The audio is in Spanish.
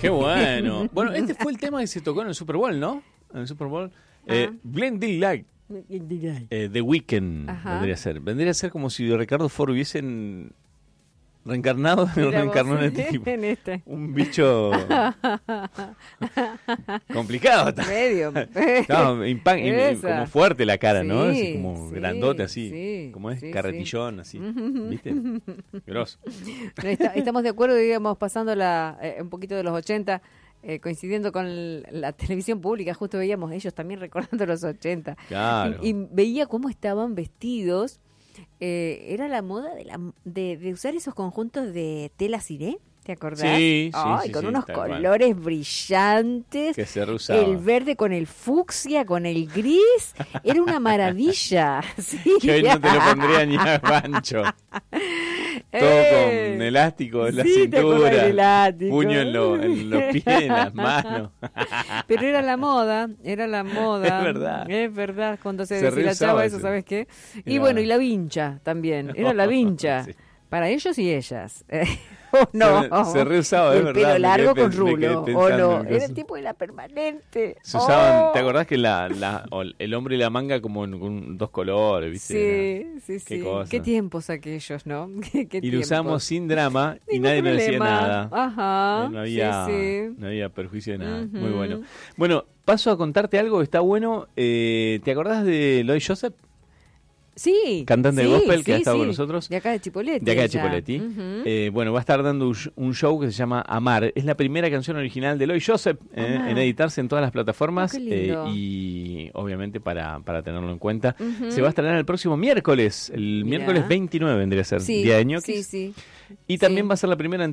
Qué bueno. Bueno, este fue el tema que se tocó en el Super Bowl, ¿no? En el Super Bowl. Glenn Dillard. The Weeknd vendría a ser como si Ricardo Ford hubiesen reencarnado, reencarnó en este tipo. Un bicho complicado. Medio. Como fuerte la cara, ¿no? Así como sí, grandote, así. Sí, como es, sí, carretillón, así. ¿Viste? Grosso. Estamos de acuerdo, digamos, pasando un poquito de los 80, coincidiendo con la televisión pública, justo veíamos ellos también recordando los 80. Claro. Y veía cómo estaban vestidos. Era la moda de usar esos conjuntos de tela ciré, ¿te acordás? Sí, con unos colores brillantes, que se reusaba. El verde con el fucsia, con el gris, era una maravilla. Sí. Que hoy no te lo pondría ni a Pancho. Todo con elástico en la cintura, puño en los pies, en las manos. Pero era la moda. Es verdad. Es verdad, cuando se deshilachaba eso, ¿sabes qué? Y bueno, y la vincha también, era la vincha. Sí. Para ellos y ellas. No. Se reusaba, es verdad. El pelo largo con rulo. O no. Era el tipo de la permanente. Se usaban, ¿te acordás que el hombre y la manga como con dos colores, ¿viste? Sí. Qué tiempos aquellos, ¿no? Y lo usamos sin drama y nadie nos decía nada. Ajá. No había perjuicio de nada. Muy bueno. Bueno, paso a contarte algo que está bueno. ¿Te acordás de Lloyd Joseph? Sí. Cantante de gospel que ha estado con nosotros. De acá de Chipoleti. De acá de Chipoleti. Bueno, va a estar dando un show que se llama Amar. Es la primera canción original de Lloyd Joseph en editarse en todas las plataformas. Y obviamente para tenerlo en cuenta. Se va a estrenar el próximo miércoles. El miércoles 29 vendría a ser. Día de ñoquis. Y también va a ser la primera